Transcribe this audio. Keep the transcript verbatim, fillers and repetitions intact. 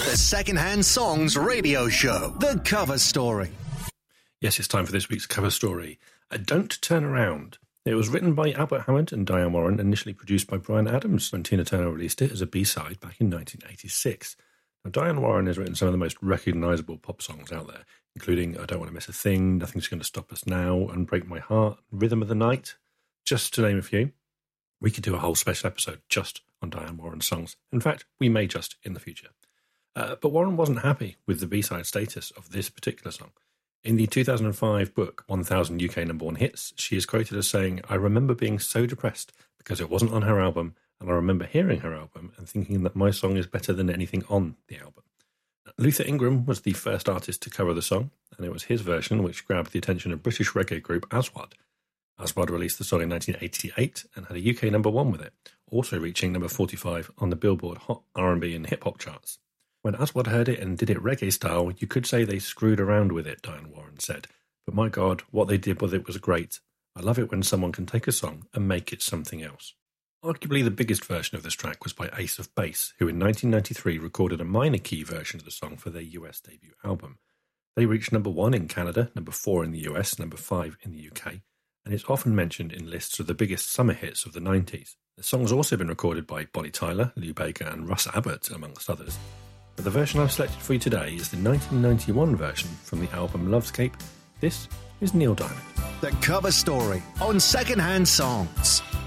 The Secondhand Songs radio show, The Cover Story. Yes, it's time for this week's cover story. Uh, Don't Turn Around. It was written by Albert Hammond and Diane Warren, initially produced by Bryan Adams when Tina Turner released it as a B-side back in nineteen eighty-six. Now, Diane Warren has written some of the most recognisable pop songs out there, including I Don't Want to Miss a Thing, Nothing's Going to Stop Us Now, Unbreak My Heart, Rhythm of the Night, just to name a few. We could do a whole special episode just on Diane Warren songs. In fact, we may just in the future. Uh, but Warren wasn't happy with the B-side status of this particular song. In the two thousand five book, one thousand U K number one hits, she is quoted as saying, I remember being so depressed because it wasn't on her album, and I remember hearing her album and thinking that my song is better than anything on the album. Luther Ingram was the first artist to cover the song, and it was his version which grabbed the attention of British reggae group Aswad. Aswad released the song in nineteen eighty-eight and had a U K number one with it, also reaching number forty-five on the Billboard Hot R and B and Hip Hop charts. When Aswad heard it and did it reggae style, you could say they screwed around with it, Diane Warren said. But my God, what they did with it was great. I love it when someone can take a song and make it something else. Arguably the biggest version of this track was by Ace of Base, who in nineteen ninety-three recorded a minor key version of the song for their U S debut album. They reached number one in Canada, number four in the U S, number five in the U K, and it's often mentioned in lists of the biggest summer hits of the nineties. The song's also been recorded by Bonnie Tyler, Lou Baker and Russ Abbott, amongst others. But the version I've selected for you today is the nineteen ninety-one version from the album Lovescape. This is Neil Diamond. The Cover Story on Secondhand Songs.